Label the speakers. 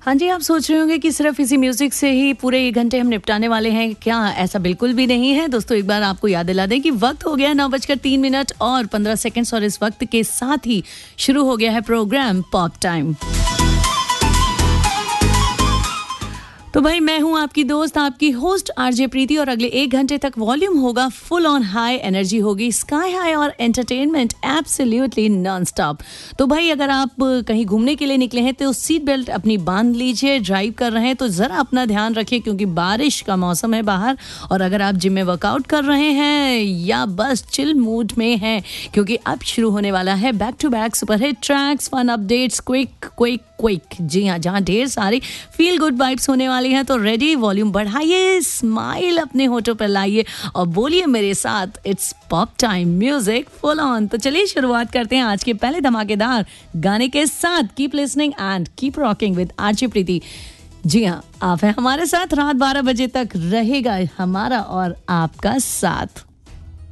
Speaker 1: हाँ जी, आप सोच रहे होंगे कि सिर्फ इसी म्यूजिक से ही पूरे 1 घंटे हम निपटाने वाले हैं क्या? ऐसा बिल्कुल भी नहीं है दोस्तों। एक बार आपको याद दिला दें कि वक्त हो गया 9:03 और 15 सेकंड्स और इस वक्त के साथ ही शुरू हो गया है प्रोग्राम पॉप टाइम। तो भाई मैं हूं आपकी दोस्त, आपकी होस्ट आरजे प्रीति और अगले 1 घंटे तक वॉल्यूम होगा फुल ऑन हाई, एनर्जी होगी स्काई हाई और एंटरटेनमेंट एब्सोल्युटली नॉन स्टॉप। तो भाई अगर आप कहीं घूमने के लिए निकले हैं तो सीट बेल्ट अपनी बांध लीजिए, ड्राइव कर रहे हैं तो ज़रा अपना ध्यान रखिए क्योंकि बारिश का मौसम है बाहर। और अगर आप जिम में वर्कआउट कर रहे हैं या बस चिल मूड में हैं क्योंकि अब शुरू होने वाला है back to back superhit tracks, fun updates, quick. जी हाँ, जहाँ ढेर सारी फील गुड वाइब्स होने वाली हैं। तो रेडी, वॉल्यूम बढ़ाइए, स्माइल अपने होठों पर लाइए और बोलिए मेरे साथ, it's pop time, music full on. तो चलिए शुरुआत करते हैं आज के पहले धमाकेदार गाने के साथ। Keep listening and keep rocking with RJ प्रीति। जी हाँ, आप हैं हमारे साथ, रात 12 बजे तक रहेगा हमारा और आपका साथ।